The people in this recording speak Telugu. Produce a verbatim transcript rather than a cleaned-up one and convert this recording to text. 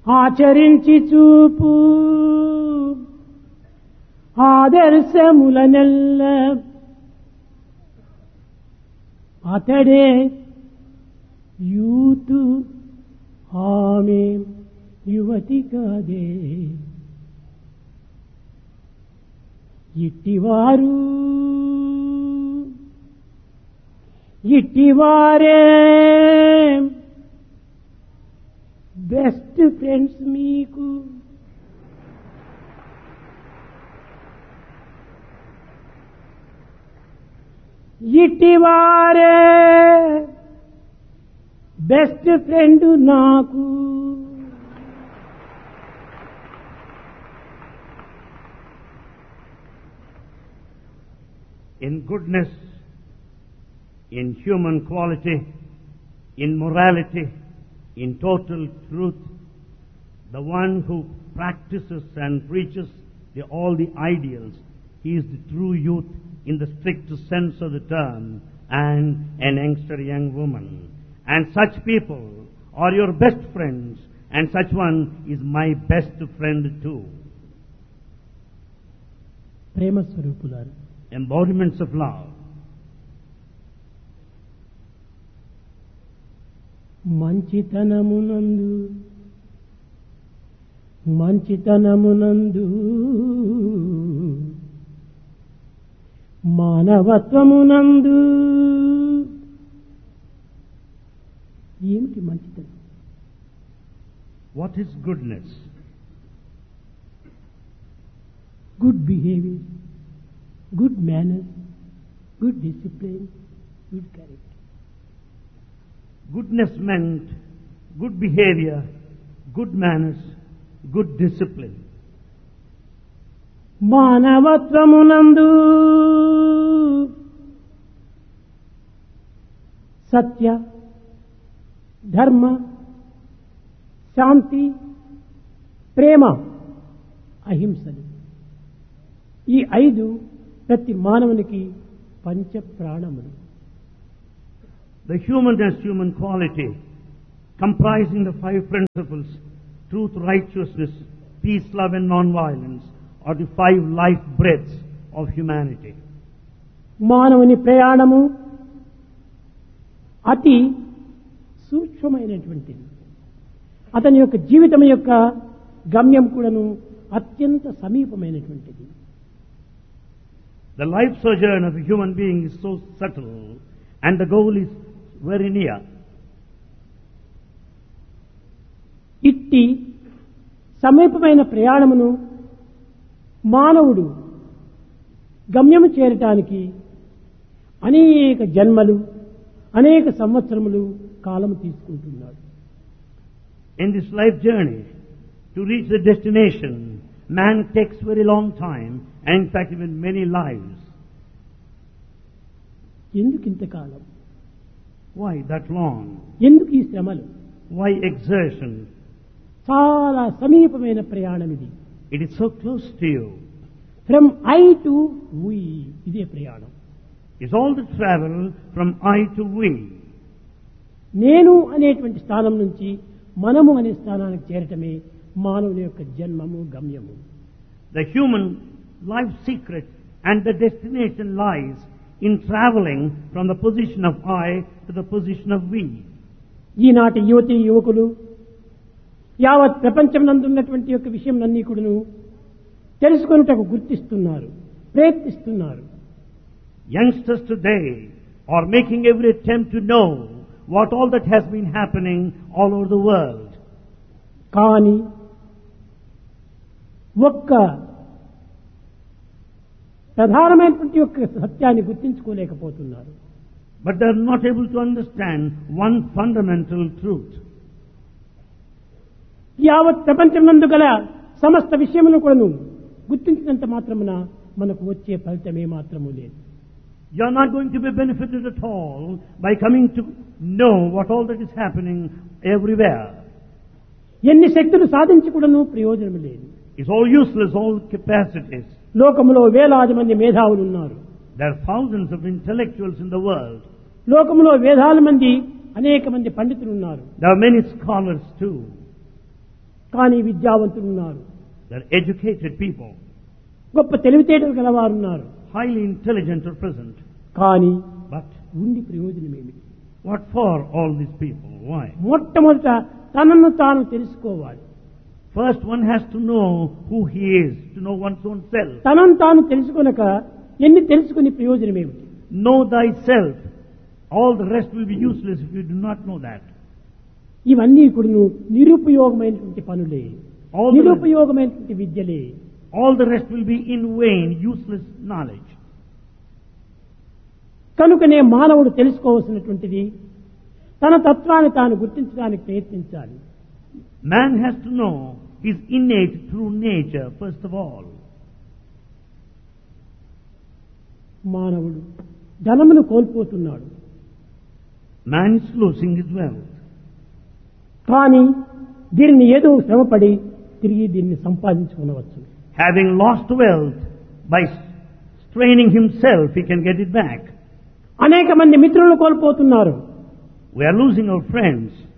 ఆచరించి చూపు ఆదర్శములనెల్ల అతడే యూత్ ఆమె యువతి కాదే. ఇట్టివారు ఇట్టివారే బెస్ట్ ఫ్రెండ్స్ మీకు. ఇట్టివారే బెస్ట్ ఫ్రెండ్ నాకు. In goodness, in human quality, in morality, in total truth, the one who practices and preaches the, all the ideals, he is the true youth in the strict sense of the term, and an youngster young woman. And such people are your best friends, and such one is my best friend too. Prema స్వరూపులారు, Embodiments of love. మంచితనమునందు మంచితనమునందు మానవత్వమునందు. ఏమిటి మంచితనం? What is goodness? Good behaviour, good manners, good discipline, good character. Goodness meant good behavior, good manners, good discipline. మానవత్వమునందు సత్య, ధర్మ, శాంతి, ప్రేమ, అహింసలు. ఈ ఐదు ప్రతి మానవునికి పంచ ప్రాణములు. The humanness, human quality, comprising the five principles, truth, righteousness, peace, love and non-violence, are the five life breaths of humanity. మానవుని ప్రయాణము అతి సూక్ష్మమైనటువంటిది. అతని యొక్క జీవితం యొక్క గమ్యం కూడాను అత్యంత సమీపమైనటువంటిది. The life sojourn of a human being is so subtle, and the goal is very near. ఇట్టి సమీపమైన ప్రయాణమును మానవుడు గమ్యము చేరటానికి అనేక జన్మలు, అనేక సంవత్సరములు కాలము తీసుకుంటున్నాడు. In this life journey, to reach the destination, man takes very long time, and in fact even many lives. ఎందుకు ఇంతకాలం? Why that long? ఎందుకు ఈ శ్రమలు? Why exertion? చాలా సమీపమైన ప్రయాణం ఇది. It is so close to you. From I to V, ఇదే ప్రయాణం. It's all the travel from I to we. నేను అనేటువంటి స్థానం నుంచి మనము అనే స్థానానికి చేరటమే మానవుని యొక్క జన్మము, గమ్యము. The human life secret and the destination lies in traveling from the position of I to the position of we. ఈనాటి యువతి యువకులు యావత్ ప్రపంచం నందున్నటువంటి యొక్క విషయం అన్నీ కూడాను తెలుసుకొనుటకు గుర్తిస్తున్నారు, ప్రయత్నిస్తున్నారు. Youngsters today are making every attempt to know what all that has been happening all over the world. కానీ ఒక్క ప్రధానమైనటువంటి యొక్క సత్యాన్ని గుర్తించుకోలేకపోతున్నారు. But they are not able to understand one fundamental truth. యావత్ ప్రపంచం నందు గల సమస్త విషయమును కూడాను గుర్తించినంత మాత్రమున మనకు వచ్చే ఫలితమే మాత్రము లేదు. You are not going to be benefited at all by coming to know what all that is happening everywhere. ఎన్ని శక్తులు సాధించి కూడాను ప్రయోజనం లేదు. It's all useless, all capacities. లోకములో వేలాది మంది మేధావులు ఉన్నారు. There are thousands of intellectuals in the world. లోకములో వేలాది మంది అనేక మంది పండితులు ఉన్నారు. There are many scholars too. కానీ విద్యావంతులు ఉన్నారు, There are educated people, గొప్ప తెలివితేటలు గలవారు ఉన్నారు. highly intelligent are present. కానీ But ఉండి ప్రయోజనం ఏమిటి? what for all these people? Why? మొట్టమొదట తనను తాను తెలుసుకోవాలి. First one has to know who he is, to know one's own self. తనను తాను తెలుసుకొనక ఎన్ని తెలుసుకుని ప్రయోజనం ఏమిటి? Know thyself. All the rest will be useless if you do not know that. ఇవన్నీ కూడా నిరుపయోగమైనటువంటి పనులే, All the, నిరుపయోగమైనటువంటి విద్యలే. all the rest will be in vain, useless knowledge. కనుకనే మానవుడు తెలుసుకోవాల్సినటువంటిది తన తత్వాన్ని తాను గుర్తించడానికి ప్రయత్నించాలి. Man has to know his innate true nature first of all. మానవుడు ధనమును కోల్పోతున్నాడు, Man is losing his wealth. కానీ దీనిని ఏదో శ్రమపడి తిరిగి దీన్ని సంపాదించుకునవచ్చు. Having lost wealth, by straining himself, he can get it back. అనేక మంది మిత్రులను కోల్పోతున్నారు, We are losing our friends.